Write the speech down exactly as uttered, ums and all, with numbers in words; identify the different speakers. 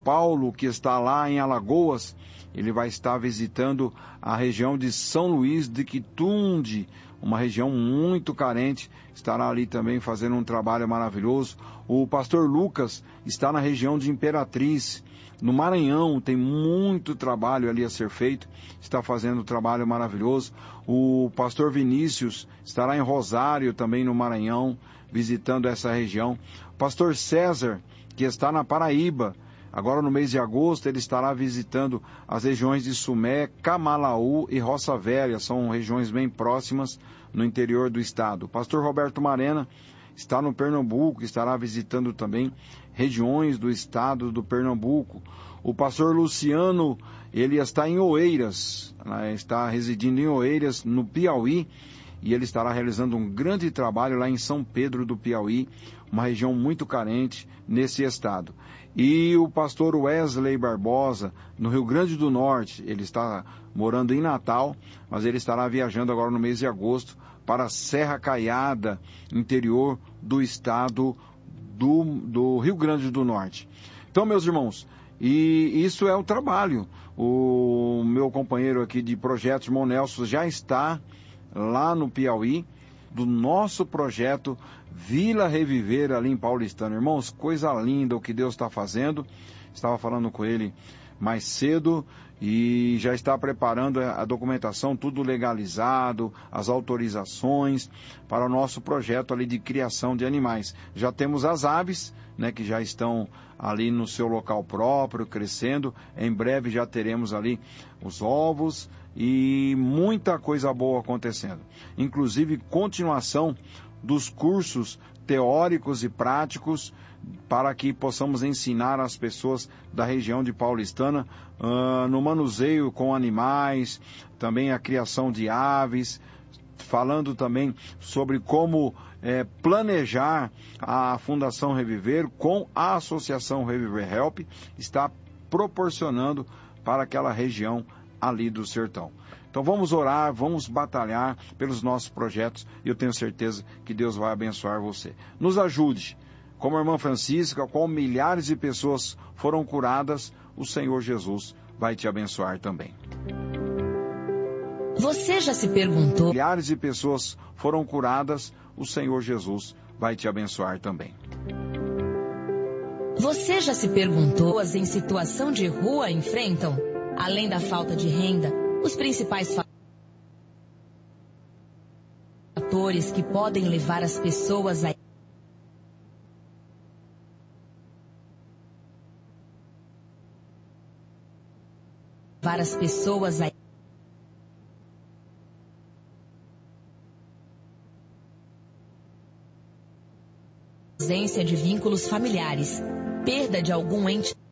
Speaker 1: Paulo, que está lá em Alagoas, ele vai estar visitando a região de São Luís de Quitunde, uma região muito carente, estará ali também fazendo um trabalho maravilhoso. O pastor Lucas está na região de Imperatriz, no Maranhão, tem muito trabalho ali a ser feito, está fazendo um trabalho maravilhoso. O pastor Vinícius estará em Rosário, também no Maranhão, visitando essa região. O pastor César, que está na Paraíba, agora no mês de agosto ele estará visitando as regiões de Sumé, Camalaú e Roça Velha, são regiões bem próximas no interior do estado. O pastor Roberto Marena está no Pernambuco, estará visitando também regiões do estado do Pernambuco. O pastor Luciano, ele está em Oeiras, né, está residindo em Oeiras, no Piauí, e ele estará realizando um grande trabalho lá em São Pedro do Piauí, uma região muito carente nesse estado. E o pastor Wesley Barbosa, no Rio Grande do Norte, ele está morando em Natal, mas ele estará viajando agora no mês de agosto para a Serra Caiada, interior do estado do, do Rio Grande do Norte. Então, meus irmãos, e isso é o trabalho. O meu companheiro aqui de projetos, irmão Nelson, já está lá no Piauí, do nosso projeto Vila Reviver ali em Paulistano. Irmãos, coisa linda o que Deus está fazendo. Estava falando com ele mais cedo e já está preparando a documentação, tudo legalizado, as autorizações para o nosso projeto ali de criação de animais. Já temos as aves, né, que já estão ali no seu local próprio, crescendo. Em breve já teremos ali os ovos e muita coisa boa acontecendo. Inclusive continuação dos cursos teóricos e práticos para que possamos ensinar as pessoas da região de Paulistana uh, no manuseio com animais, também a criação de aves, falando também sobre como eh, planejar a Fundação Reviver com a Associação Reviver Help, está proporcionando para aquela região ali do sertão. Então vamos orar, vamos batalhar pelos nossos projetos e eu tenho certeza que Deus vai abençoar você. Nos ajude. Como a irmã Francisca, como milhares de pessoas foram curadas, o Senhor Jesus vai te abençoar também.
Speaker 2: Você já se perguntou?
Speaker 1: Milhares de pessoas foram curadas, o Senhor Jesus vai te abençoar também.
Speaker 2: Você já se perguntou as em situação de rua enfrentam? Além da falta de renda, os principais fatores que podem levar as pessoas a levar as pessoas a ausência de vínculos familiares, perda de algum ente